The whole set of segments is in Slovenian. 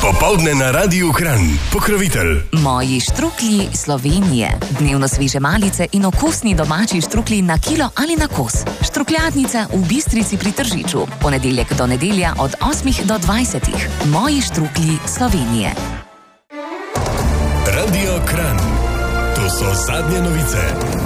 Popoldne na Radiu Kranj. Pokrovitelj Moji štruklji Slovenije. Dnevno sveže malice in okusni domači štruklji na kilo ali na kos. Štrukljadnica v Bistrici pri Tržiču. Ponedeljek do nedelja od 8 do 20. Moji štruklji Slovenije. Radio Kranj. To so zadnje novice.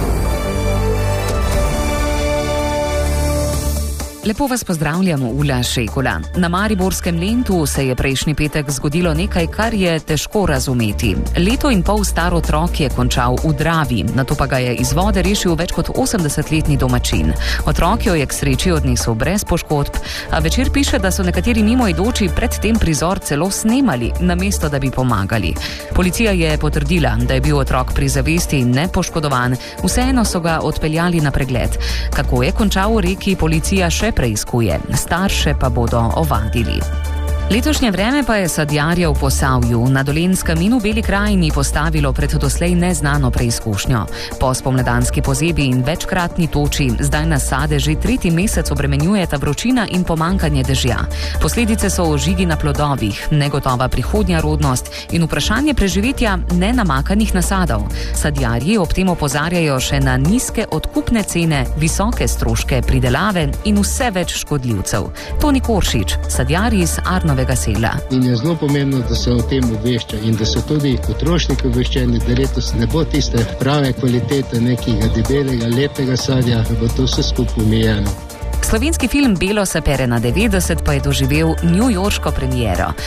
Lepo vas pozdravljamo, Ula Šekula. Na mariborskem Lentu se je prejšnji petek zgodilo nekaj, kar je težko razumeti. Leto in pol star otrok je končal v Dravi, nato pa ga je iz vode rešil več kot 80-letni domačin. Otrok jo je k sreči odnesel brez poškodb, a Večer piše, da so nekateri mimoidoči predtem prizor celo snemali, namesto da bi pomagali. Policija je potrdila, da je bil otrok pri zavesti in nepoškodovan, vseeno so ga odpeljali na pregled. Kako je končal v reki, policija še preiskuje, starše pa bodo ovadili. Letošnje vreme pa je sadjarje v Posavju, na Dolenjskem in v Beli krajini postavilo pred doslej neznano preizkušnjo. Po spomladanski pozebi in večkratni toči zdaj nasade že 3. mesec obremenjujeta vročina in pomankanje dežja. Posledice so ožigi na plodovih, negotova prihodnja rodnost in vprašanje preživetja nenamakanih nasadov. Sadjarji ob tem opozarjajo še na nizke odkupne cene, visoke stroške pridelave in vse več škodljivcev. Toni Koršič, sadjarji iz Arnove Sela. In je zelo pomembno, da se o tem obvešča in da so tudi potrošniki obveščeni, da letos ne bo tiste prave kvalitete nekega debelega, lepega sadja, da bo to vse skupaj omejeno. Slovenski film Belo se pere na 90 pa je doživel newyorško premiero.